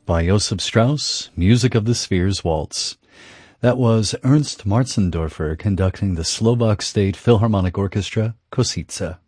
by Joseph Strauss, music of the Spheres Waltz. That was Ernst Martzendorfer conducting the Slovak State Philharmonic Orchestra, Košice.